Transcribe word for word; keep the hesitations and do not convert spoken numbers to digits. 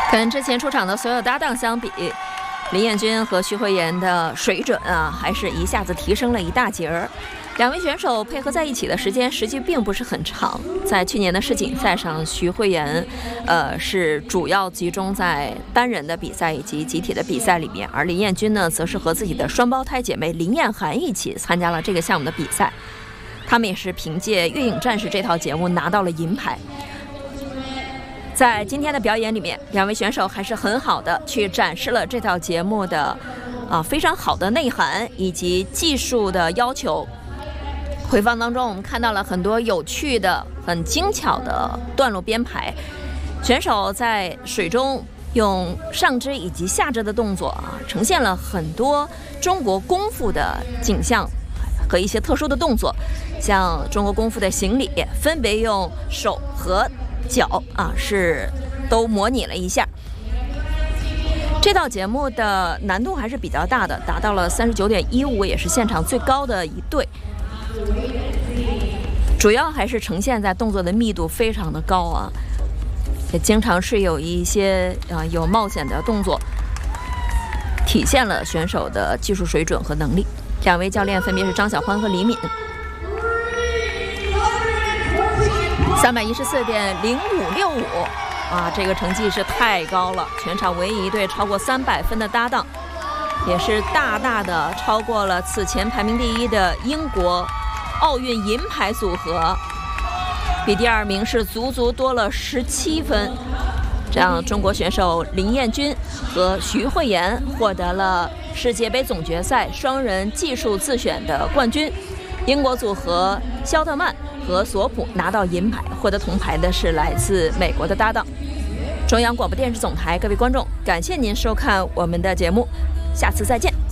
跟之前出场的所有搭档相比，林彦君和徐慧妍的水准啊，还是一下子提升了一大截儿。两位选手配合在一起的时间实际并不是很长。在去年的世锦赛上，徐慧妍，呃，是主要集中在单人的比赛以及集体的比赛里面，而林彦君呢，则是和自己的双胞胎姐妹林彦涵一起参加了这个项目的比赛。他们也是凭借《月影战士》这套节目拿到了银牌。在今天的表演里面，两位选手还是很好的去展示了这套节目的啊非常好的内涵以及技术的要求。回放当中，我们看到了很多有趣的、很精巧的段落编排，选手在水中用上肢以及下肢的动作啊，呈现了很多中国功夫的景象和一些特殊的动作，像中国功夫的行礼，分别用手和脚啊是都模拟了一下。这道节目的难度还是比较大的，达到了三十九点一五，也是现场最高的一对。主要还是呈现在动作的密度非常的高啊，也经常是有一些啊有冒险的动作，体现了选手的技术水准和能力。两位教练分别是张晓欢和李敏。三百一十四点零五六五啊，这个成绩是太高了，全场唯一一对超过三百分的搭档，也是大大的超过了此前排名第一的英国奥运银牌组合，比第二名是足足多了十七分。这样，中国选手林彦君和徐慧妍获得了世界杯总决赛双人技术自选的冠军。英国组合肖特曼和索普拿到银牌，获得铜牌的是来自美国的搭档。中央广播电视总台，各位观众，感谢您收看我们的节目，下次再见。